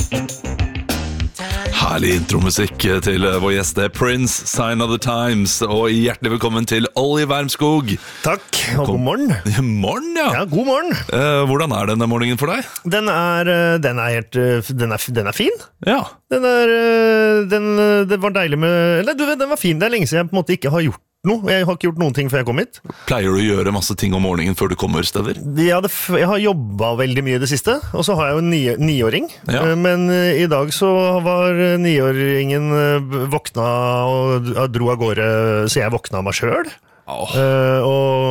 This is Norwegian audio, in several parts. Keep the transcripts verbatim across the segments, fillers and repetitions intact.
Herlig intromusikk til vår gjest, det er Prince, Sign of the Times. Og hjertelig velkommen til Olli Wermskog. Takk, og god morgen. Morgen, ja. Ja, god morgen. Eh, hvordan er denne morgenen for deg? Den er, den er helt, den er, den er fin. Ja. Den er, den, det var deilig med, eller du vet, den var fin. Det er lenge siden jeg på en måte ikke har gjort noe. Jeg har ikke gjort noen ting før jeg kom hit. Pleier du å gjøre masse ting om morgenen før du kommer steder? Ja, det, jeg har jobbet veldig mye i det siste, og så har jeg jo en ni, niåring. Ja. Men i dag så var niåringen våkna og dro av gårde, så jeg våkna av meg selv. Oh. Uh,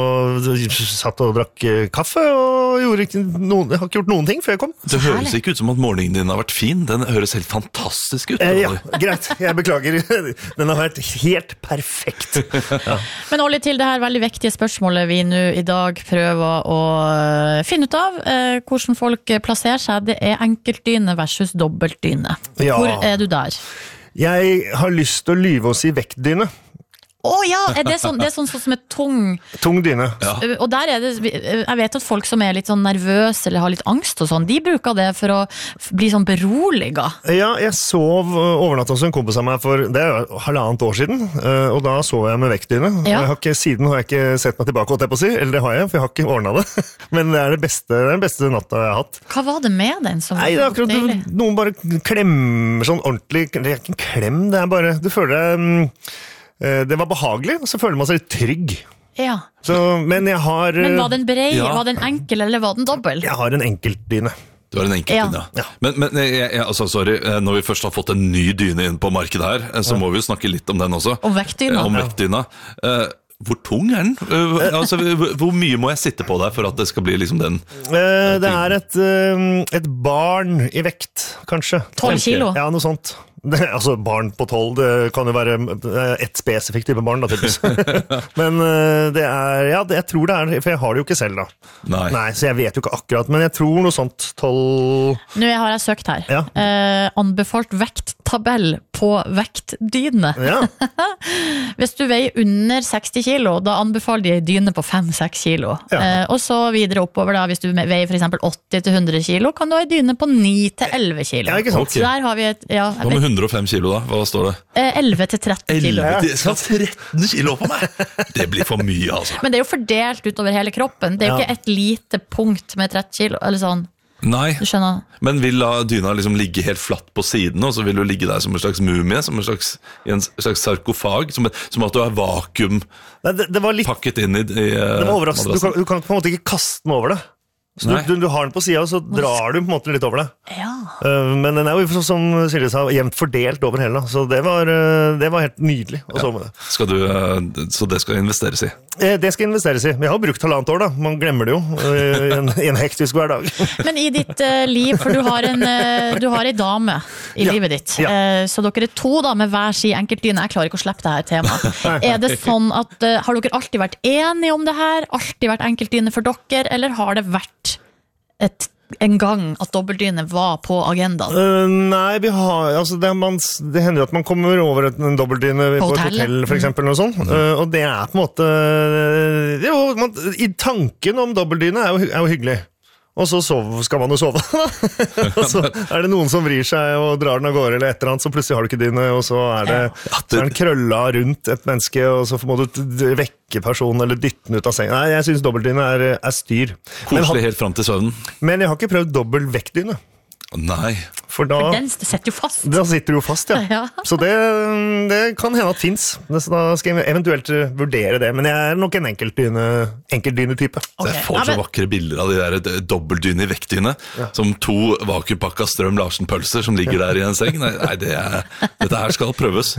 og satt og drakk kaffe og gjorde ikke noen, jeg har ikke gjort noen ting før jeg kom. Det høres ikke ut som at morgenen din har vært fin. Den høres helt fantastisk ut. Uh, ja, greit, jeg beklager. Den har vært helt perfekt. Ja. Men Olli, til det her veldig viktige spørsmålet vi nå i dag prøver å finne ut av, uh, hvordan folk plasserer seg. Det er enkeltdyne versus dobbeltdyne. Ja. Hvor er du der? Jeg har lyst til å lyve og si vektdyne. Åh oh, ja, er det, sånn, det er sånn som er tung. Tung dyne. Ja. Og der er det, jeg vet at folk som er litt sånn nervøse eller har litt angst og sånn, de bruker det for å bli sånn beroliget. Ja, jeg sov overnatt hos en kompis av meg for, det er jo halvannet år siden, og da sov jeg med vektdyne. Ja. Jeg har ikke, siden har jeg ikke sett meg tilbake, holdt jeg på å si, eller det har jeg, for jeg har ikke ordnet det. Men det er det beste, det er den beste natta jeg har hatt. Hva var det med den som Nei, det er akkurat deilig? noen bare klemmer sånn ordentlig, det er ikke en klem, det er bare, du føler deg... Det var behagelig, og så føler man seg litt trygg. Ja. Så, men jeg har... Men var den bred, Ja. var den enkel, eller var den dobbel? Jeg har en enkeltdyne. Du har en enkelt Ja. dyne, ja. Ja. Men, men jeg, jeg, altså, sorry, når vi først har fått en ny dyne inn på markedet her, så må vi jo snakke litt om den også. Om vektdyna? Om vektdyna. Eh, hvor tung er den? Eh, altså, hvor mye må jeg sitte på deg for at det skal bli liksom den? Eh, Det er et, eh, et barn i vekt, kanskje. tolv kilo? Ja, noe sånt. Det, altså, barn på tolv, det kan jo være et spesifikt type barn, da, typisk. Men eh, det er, ja, det, jeg tror det er, for jeg har det jo ikke selv, da. Nei. Nei, så jeg vet jo ikke akkurat, men jeg tror noe sånt tolv... Nå har jeg søkt her. Ja. Eh, anbefalt vekttabell på vektdyne. Ja, Hvis du veier under seksti kilo, da anbefaler de dyne på fem til seks kilo. Ja. Eh, og så videre oppover da, hvis du veier for eksempel åtti til hundre kilo, kan du ha en dyne på ni til elleve kilo. ja, ikke sant? Ok. Så der har vi et, ja, Hva med hundre og fem kilo da? Hva står det? eh, elleve til tretten kilo. elleve til- skal tretten kilo på meg! Det blir for mye, altså. Men det er jo fordelt utover hele kroppen. Det er jo Ja. ikke et lite punkt med tretten kilo, eller sånn. Nei, Du skjønner? men vil da dyna liksom ligge helt flatt på siden, og så vil du ligge der som en slags mumie, som en slags, i en slags sarkofag, som, som at du er vakuum Nei, det, det var litt... pakket inn i, i Det var overraskende. Du kan, madrassen. du kan på en måte ikke kaste den over det. Så Nei. du, du, du har den på siden, og så drar du på en måte litt over det. Ja. Uh, men den er jo, som Silje sa, jevnt fordelt over hele. Så det var, uh, det var helt nydelig å sove med det. Skal du, eh, så det skal investeres i. Eh, Det skal investeres i. Jeg har brukt halvannet år, da. Man glemmer det jo uh, i en, i en hektisk hver dag. Men i ditt eh, liv, for du har en, eh, du har en dame i Ja. livet ditt, Ja. eh, så dere er to da med hver si enkeltdyne. Jeg klarer ikke å slippe det her temaet. Er det sånn at, eh, har dere alltid vært enige om det her? Alltid vært enkeltdyne for dere? Eller har det vært et, en gang at dobbeltdyne var på agendaen? Uh, nei, vi har, altså det, er man, det hender jo at man kommer over et, en dobbeltdyne på, På et hotellet. hotell, for eksempel, eller noe sånt. Uh, og det er på en måte uh, jo, man, i tanken om dobbeltdyne er jo, hy- er jo hyggelig. Og så sov, skal man jo sove. Og så er det noen som vrir seg og drar den av gårde, eller et eller annet, så plutselig har du ikke dyne, og så er det, Ja, så er den krølla rundt et menneske, og så må du t- d- vekke personen, eller dytte den ut av sengen. Nei, jeg synes dobbeltdyne er, er styr. Men, Koselig han, helt frem til søvnen. men jeg har ikke prøvd dobbelt vektdyne. Nei. For da... For den setter jo fast. Da sitter du jo fast, ja. Ja. Så det, det kan hende at finnes. Da skal jeg eventuelt vurdere det. Men jeg er nok en enkeltdyne, enkeltdyne-type. Ok. Jeg får Ja, så men- vakre bilder av de der d- dobbeltdyne i vektdyne, som to vakuumpakka Strøm Larsen-pølser som ligger der i en seng. Nei, nei det er, dette her skal prøves.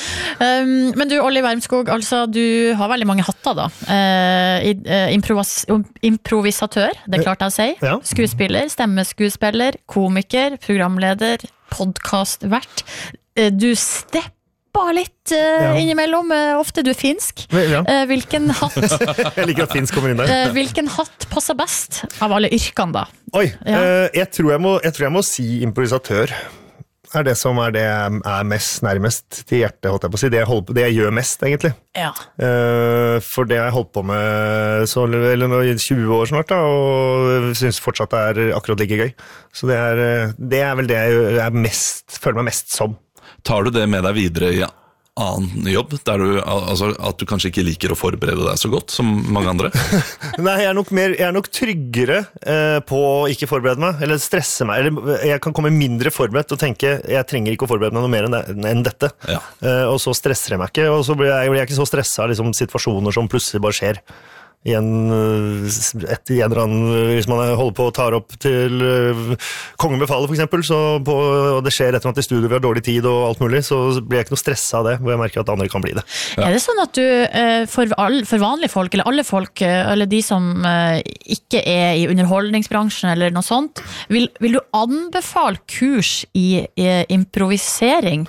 Um, men du, Olli Wermskog, altså, du har veldig mange hatter da. Eh, i- eh, improvis improvisatør, det klarte jeg å si. Ja. Skuespiller, stemmeskuespiller, komiker, programleder, podcastvert. Eh, du stepper litt eh, Ja. innimellom, eh, ofte du er finsk. Ja. Eh, hvilken hatt, Jeg liker at Finns kommer inn der. eh, hvilken hatt passer best av alle yrkene da? Oi, Ja. eh, jeg, tror jeg, må, jeg tror jeg må si improvisatør. er det som er det jeg er mest nærmest til hjertet, holdt jeg på å si. Det jeg, holder på, det jeg gjør mest, egentlig. Ja. Uh, for det har jeg holdt på med så, eller nå, i tjue år snart, da, og synes fortsatt det er akkurat like gøy. Så det er, det er vel det jeg er mest, føler meg mest som. Tar du det med deg videre i annen jobb, der du, altså, at du kanskje ikke liker å forberede deg så godt som mange andre? Nei, jeg er nok, mer, jeg er nok tryggere eh, på å ikke forberede meg, eller stresse meg, eller jeg kan komme mindre forberedt og tenke, jeg trenger ikke å forberede meg noe mer enn, det, enn dette. Ja. Eh, og så stresser jeg meg ikke, og så blir jeg, blir jeg ikke så stresset av liksom, situasjoner som plutselig bare skjer. I en, et, i en eller annen, hvis man holder på å ta opp til uh, Kongen befaler for eksempel, så på, og det skjer et eller annet i studio, vi har dårlig tid og alt mulig, så blir jeg ikke noe stresset av det, hvor jeg merker at andre kan bli det. Ja. Er det sånn at du, for, all, for vanlige folk, eller alle folk, eller de som ikke er i underholdningsbransjen eller noe sånt, vil, vil du anbefale kurs i, i improvisering?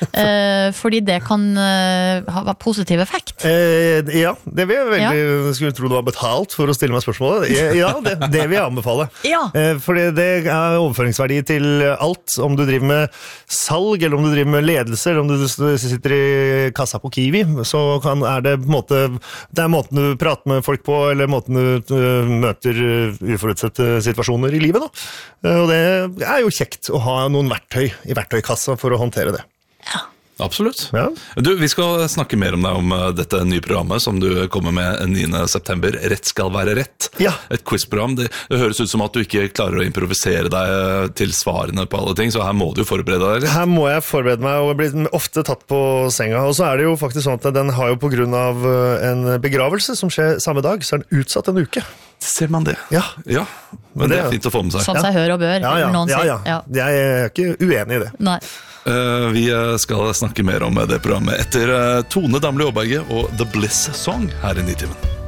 Fordi det kan ha positiv effekt? Eh, ja, det vil jeg veldig, ja. Skulle tro du har betalt for å stille meg spørsmålet. Ja, det, det vil jeg anbefale. Ja. Fordi det er overføringsverdi til alt. Om du driver med salg, eller om du driver med ledelse, eller om du sitter i kassa på Kiwi, så kan, er det, på en måte, det er måten du prater med folk på, eller måten du møter uforutsette situasjoner i livet. Da. Og det er jo kjekt å ha noen verktøy i verktøykassa for å håndtere det. Ja. Absolutt. Ja. Du, vi skal snakke mer om deg om dette nye programmet som du kommer med niende september. Rett skal være rett. Ja. Et quizprogram. Det, det høres ut som at du ikke klarer å improvisere deg til svarene på alle ting, så her må du forberede deg litt. Her må jeg forberede meg, og jeg blir ofte tatt på senga. Og så er det jo faktisk sånn at den har jo på grunn av en begravelse som skjer samme dag, så er den utsatt en uke. Ser man det? Ja. Ja, men det, det er fint å få med seg. Sånn seg hør og bør. Ja, ja, ja, ja. ja. Jeg er ikke uenig i det. Nei. Uh, vi skal snakke mer om det programmet etter uh, Tone Damli Aaberge og The Bliss Song her i Nitimen.